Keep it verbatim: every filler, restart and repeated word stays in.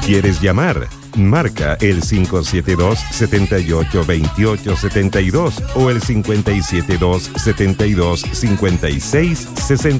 ¿Quieres llamar? Marca el cinco siete dos, siete ocho dos ocho siete dos o el cinco siete dos, siete dos cinco seis seis